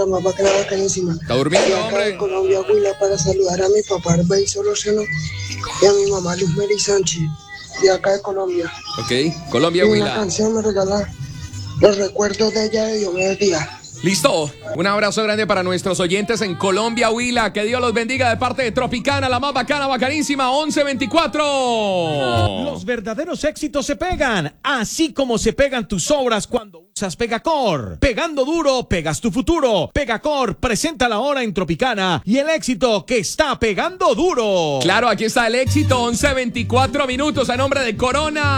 la más bacana, bacanísima. Está durmiendo, Y acá hombre. en Colombia, Huila, para saludar a mi papá Arbey Solorzano y a mi mamá Luz Mary Sánchez, de acá de Colombia. Ok, Y Colombia, una Huila. canción me regala los recuerdos de ella de Dios me bendiga. Listo. Un abrazo grande para nuestros oyentes en Colombia, Huila. Que Dios los bendiga de parte de Tropicana, la más bacana, bacanísima, 1124. Los verdaderos éxitos se pegan, así como se pegan tus obras cuando usas Pegacor. Pegando duro, pegas tu futuro. Pegacor presenta la hora en Tropicana y el éxito que está pegando duro. Claro, aquí está el éxito, 11:24 minutos a nombre de Corona.